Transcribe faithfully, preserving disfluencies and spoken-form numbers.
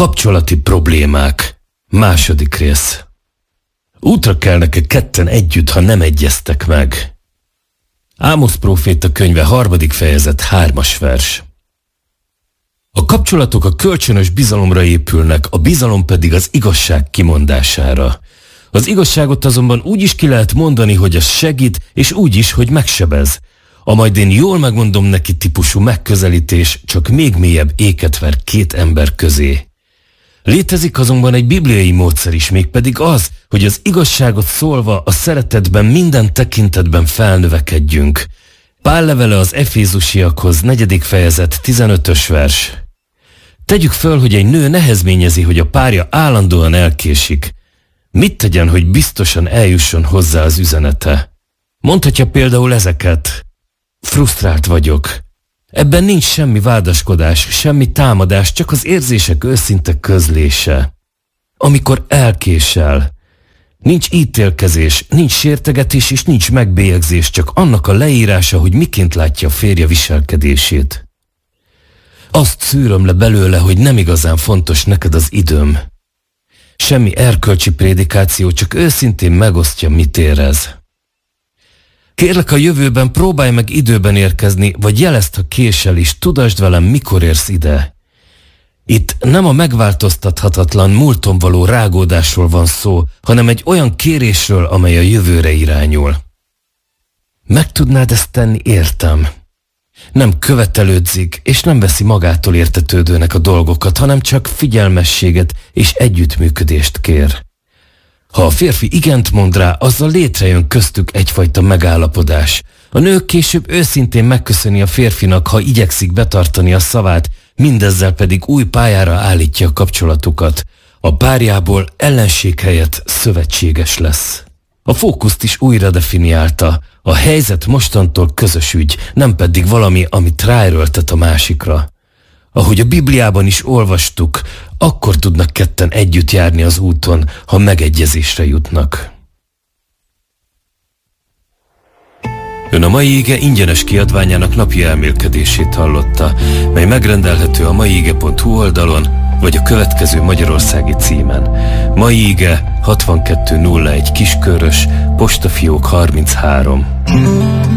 Kapcsolati problémák. Második rész. Útra kelnek-e ketten együtt, ha nem egyeztek meg? Ámosz próféta könyve harmadik fejezet hármas vers. A kapcsolatok a kölcsönös bizalomra épülnek, a bizalom pedig az igazság kimondására. Az igazságot azonban úgy is ki lehet mondani, hogy az segít, és úgy is, hogy megsebez. A majd én jól megmondom neki típusú megközelítés csak még mélyebb éket ver két ember közé. Létezik azonban egy bibliai módszer is, mégpedig az, hogy az igazságot szólva a szeretetben minden tekintetben felnövekedjünk. Pál levele az Efézusiakhoz, negyedik fejezet, tizenötös vers. Tegyük föl, hogy egy nő nehezményezi, hogy a párja állandóan elkésik. Mit tegyen, hogy biztosan eljusson hozzá az üzenete? Mondhatja például ezeket. Frusztrált vagyok. Ebben nincs semmi vádaskodás, semmi támadás, csak az érzések őszinte közlése. Amikor elkésel, nincs ítélkezés, nincs sértegetés és nincs megbélyegzés, csak annak a leírása, hogy miként látja a férje viselkedését. Azt szűröm le belőle, hogy nem igazán fontos neked az időm. Semmi erkölcsi prédikáció, csak őszintén megosztja, mit érez. Kérlek, a jövőben próbálj meg időben érkezni, vagy jelezd, ha késel is, tudasd velem, mikor érsz ide. Itt nem a megváltoztathatatlan múlton való rágódásról van szó, hanem egy olyan kérésről, amely a jövőre irányul. Meg tudnád ezt tenni, értem. Nem követelődzik, és nem veszi magától értetődőnek a dolgokat, hanem csak figyelmességet és együttműködést kér. Ha a férfi igent mond rá, azzal létrejön köztük egyfajta megállapodás. A nő később őszintén megköszöni a férfinak, ha igyekszik betartani a szavát, mindezzel pedig új pályára állítja a kapcsolatukat. A párjából ellenség helyett szövetséges lesz. A fókuszt is újra definiálta. A helyzet mostantól közös ügy, nem pedig valami, amit ráerőltet a másikra. Ahogy a Bibliában is olvastuk, akkor tudnak ketten együtt járni az úton, ha megegyezésre jutnak. Ön a Mai Ige ingyenes kiadványának napi elmélkedését hallotta, mely megrendelhető a maiige pont hu oldalon, vagy a következő magyarországi címen. Mai Ige hatvankettő nulla egy Kiskörös, postafiók harminchárom.